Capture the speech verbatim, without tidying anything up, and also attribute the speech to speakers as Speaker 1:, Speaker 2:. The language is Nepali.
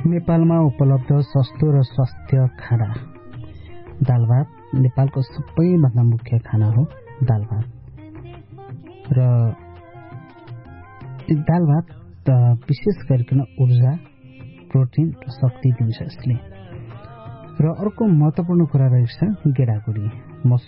Speaker 1: नेपालमा उपलब्ध सस्तो र स्वास्थ्य खाना दाल भात नेपालको सबैभन्दा मुख्य खाना हो दाल भात। र दाल भात विशेष गरिकन ऊर्जा, प्रोटिन र शक्ति दिन्छ यसले। र अर्को महत्त्वपूर्ण कुरा रहेको छ गेडागुडी। म